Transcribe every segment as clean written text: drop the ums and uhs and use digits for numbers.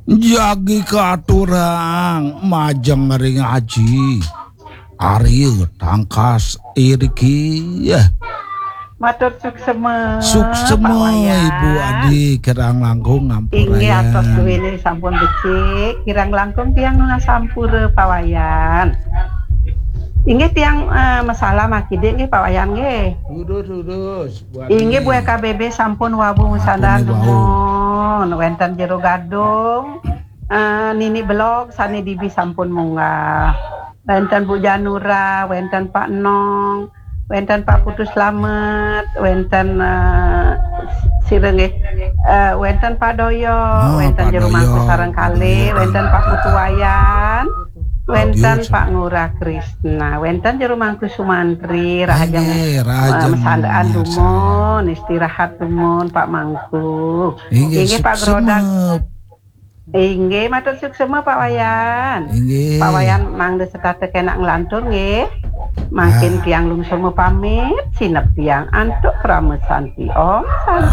Jagi katurang majeng ring haji. Ari tangkas iriki ya. Matur suksema. Suksema Ibu Adi kirang langkung ngampurayan. Inggih atos duwene sampun becik, kirang langkung tiyang nuna sampura pawayan. Inggih tiyang masalah makide nggih pawayan nggih. Lurus. Inggih buah KBB sampun wabu musandhan nuhun wenten jero gadung. Nini blog sani dibi sampun munggah. Wenten Bu Janura, wenten Pak Nong, wenten Pak Putu Slamet, wenten sireng nggih. Wenten Pak Doyo, wenten jero mangku sareng kali, wenten Pak Putu Wayan. Wenten Pak Ngurah Krisna, wenten jero mangku Sumantri, Raja mesandaan dumun, istirahat dumun Pak Mangku. Inggih Pak Grodak. Inggih matur suksema Pak Wayan. Pak Wayan mangde setate kenak nglantur nggih. Makin tiang lungsur pamit, sinep tiang antuk pramesanti Om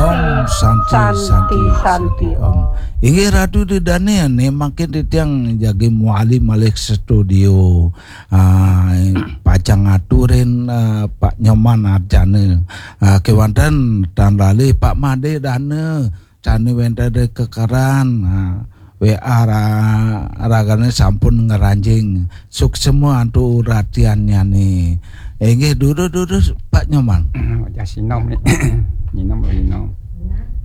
Santi Om. Inggih Ratu Didane ne makin tiang jagi muali malik studio. Pacang ngaturin Pak Nyoman Arjane. Kewanten dan lali Pak Made Dane. Cani wentade kekeran. WA ragane sampun ngeranjing suksema antu ratiannya nih. Inggih duduk Pak Nyoman. Ya sinom nih. Ninom.